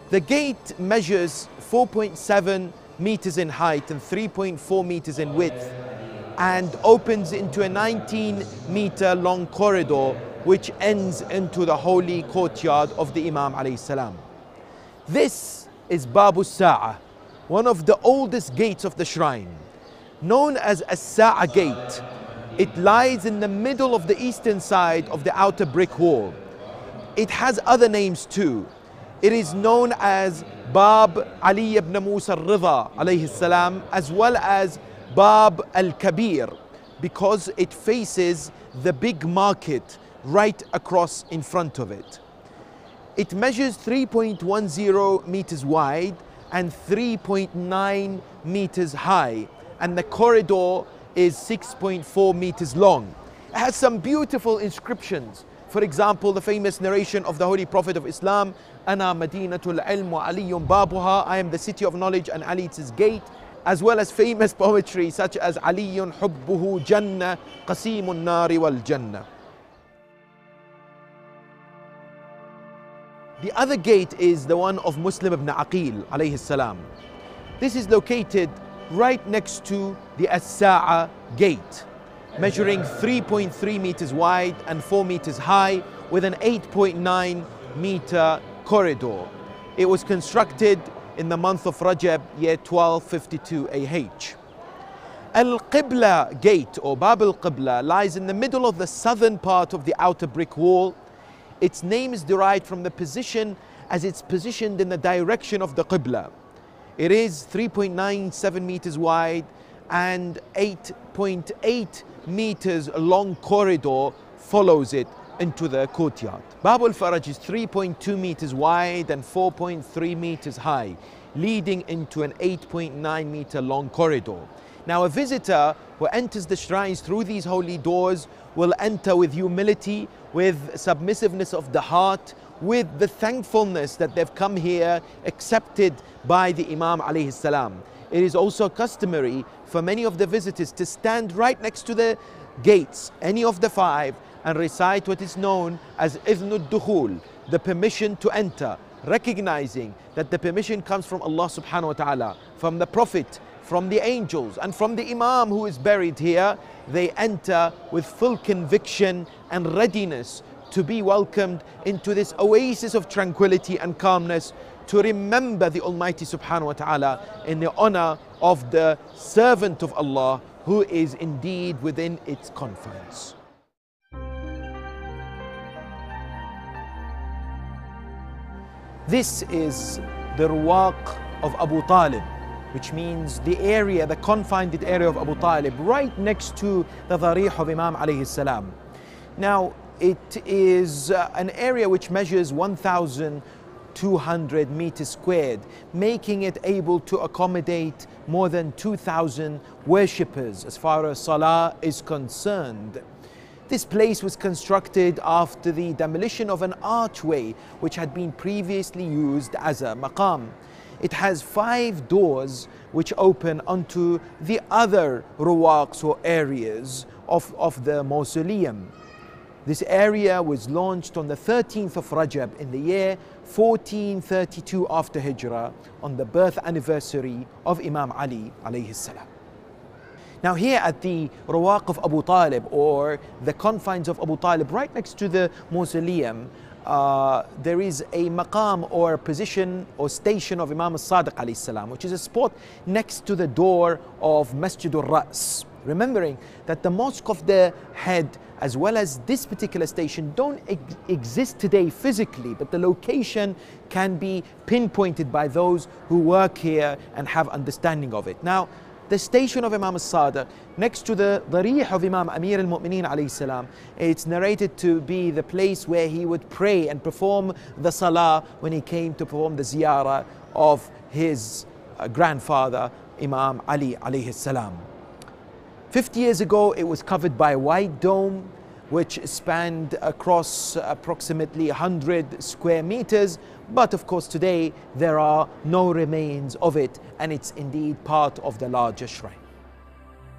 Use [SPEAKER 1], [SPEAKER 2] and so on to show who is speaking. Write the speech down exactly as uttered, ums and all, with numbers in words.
[SPEAKER 1] The gate measures four point seven meters in height and three point four meters in width, and opens into a nineteen meter long corridor which ends into the holy courtyard of the Imam alayhi salam. This is Babu Sa'a, one of the oldest gates of the shrine, known as As-Sa'a Gate. It lies in the middle of the eastern side of the outer brick wall. It has other names too. It is known as Bab Ali ibn Musa al-Ridha alayhi salam, as well as Bab al-Kabir, because it faces the big market right across in front of it. It measures three point one zero meters wide and three point nine meters high, and the corridor is six point four meters long. It has some beautiful inscriptions. For example, the famous narration of the Holy Prophet of Islam, Ana Madinatul Ilm wa Aliyun Babuha, I am the city of knowledge and Ali is its gate, as well as famous poetry such as Aliyun Hubbuhu Jannah, Qasimun Nari wal Jannah. The other gate is the one of Muslim ibn Aqil alayhi salam. This is located right next to the As-Sa'a Gate, measuring three point three meters wide and four meters high, with an eight point nine meter corridor. It was constructed in the month of Rajab, year twelve fifty-two A H. Al-Qibla Gate, or Bab al-Qibla, lies in the middle of the southern part of the outer brick wall. Its name is derived from the position as it's positioned in the direction of the Qibla. It is three point nine seven meters wide and eight point eight meters long corridor follows it into the courtyard. Bab al-Faraj is three point two meters wide and four point three meters high, leading into an eight point nine meter long corridor. Now, a visitor who enters the shrines through these holy doors will enter with humility, with submissiveness of the heart, with the thankfulness that they've come here accepted by the Imam alayhi salam. It is also customary for many of the visitors to stand right next to the gates, any of the five, and recite what is known as Idhnud Dukhul, the permission to enter, recognizing that the permission comes from Allah subhanahu wa ta'ala, from the Prophet, from the angels, and from the Imam who is buried here. They enter with full conviction and readiness to be welcomed into this oasis of tranquility and calmness, to remember the Almighty subhanahu wa ta'ala in the honor of the servant of Allah who is indeed within its confines. This is the Ruwaq of Abu Talib, which means the area, the confined area of Abu Talib, right next to the Dharih of Imam alayhi salam. Now, it is uh, an area which measures one thousand two hundred meters squared, making it able to accommodate more than two thousand worshippers as far as Salah is concerned. This place was constructed after the demolition of an archway which had been previously used as a maqam. It has five doors which open onto the other ruwaqs or areas of, of the mausoleum. This area was launched on the thirteenth of Rajab in the year fourteen thirty-two after Hijrah, on the birth anniversary of Imam Ali alayhi salam. Now, here at the Ruwaq of Abu Talib, or the confines of Abu Talib, right next to the mausoleum, uh, there is a maqam or position or station of Imam al-Sadiq alayhi salam, which is a spot next to the door of Masjid al-Ra's. Remembering that the Mosque of the Head, as well as this particular station, don't ex exist today physically, but the location can be pinpointed by those who work here and have understanding of it. Now, the station of Imam al-Sadiq, next to the Dharih of Imam Amir al-Mu'mineen alayhi salam, it's narrated to be the place where he would pray and perform the Salah when he came to perform the ziyarah of his uh, grandfather, Imam Ali alayhi salam. fifty years ago, it was covered by a white dome which spanned across approximately one hundred square meters. But of course, today there are no remains of it, and it's indeed part of the larger shrine.